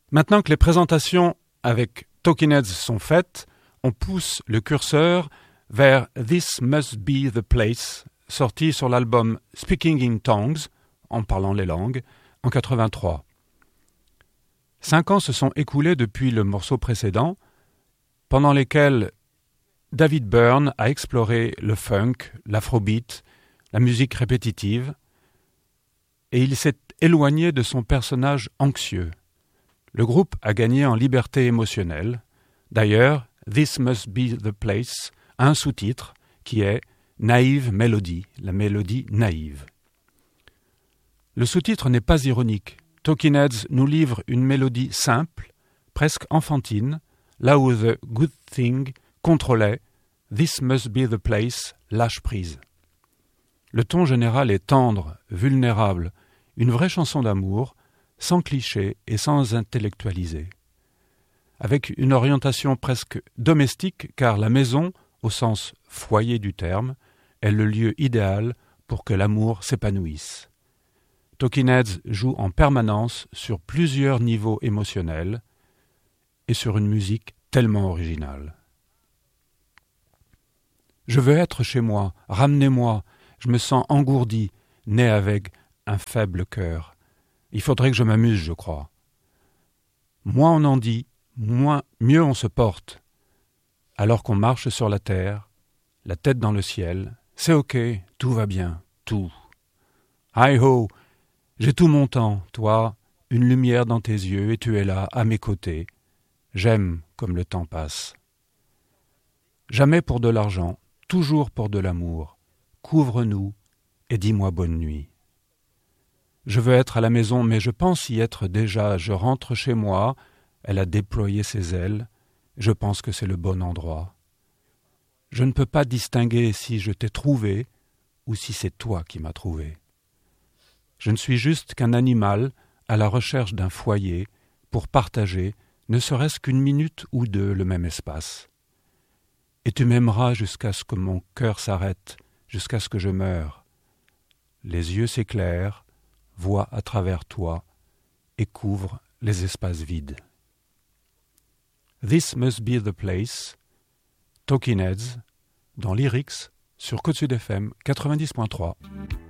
Maintenant que les présentations avec Talking Heads sont faites, on pousse le curseur vers This Must Be the Place, sorti sur l'album Speaking in Tongues, en parlant les langues, en 83. 5 ans se sont écoulés depuis le morceau précédent, pendant lesquels David Byrne a exploré le funk, l'afrobeat, la musique répétitive, et il s'est éloigné de son personnage anxieux. Le groupe a gagné en liberté émotionnelle. D'ailleurs, This Must Be the Place a un sous-titre qui est Naive Melody, la mélodie naïve. Le sous-titre n'est pas ironique. Talking Heads nous livre une mélodie simple, presque enfantine, là où The Good Thing contrôlait This Must Be the Place, lâche prise. Le ton général est tendre, vulnérable, une vraie chanson d'amour, sans cliché et sans intellectualiser. Avec une orientation presque domestique, car la maison, au sens foyer du terme, est le lieu idéal pour que l'amour s'épanouisse. Talking Heads joue en permanence sur plusieurs niveaux émotionnels et sur une musique tellement originale. Je veux être chez moi, ramenez-moi, je me sens engourdi, né avec un faible cœur. Il faudrait que je m'amuse, je crois. Moins on en dit, mieux on se porte. Alors qu'on marche sur la terre, la tête dans le ciel, c'est ok, tout va bien, tout. Hi-ho, j'ai tout mon temps, toi, une lumière dans tes yeux, et tu es là, à mes côtés. J'aime comme le temps passe. Jamais pour de l'argent, toujours pour de l'amour. Couvre-nous et dis-moi bonne nuit. Je veux être à la maison, mais je pense y être déjà. Je rentre chez moi, elle a déployé ses ailes. Je pense que c'est le bon endroit. Je ne peux pas distinguer si je t'ai trouvé ou si c'est toi qui m'as trouvé. Je ne suis juste qu'un animal à la recherche d'un foyer pour partager, ne serait-ce qu'une minute ou deux, le même espace. Et tu m'aimeras jusqu'à ce que mon cœur s'arrête, jusqu'à ce que je meure. Les yeux s'éclairent, voient à travers toi et couvrent les espaces vides. This Must Be the Place, Talking Heads, dans Lyrics, sur Côte Sud FM 90.3.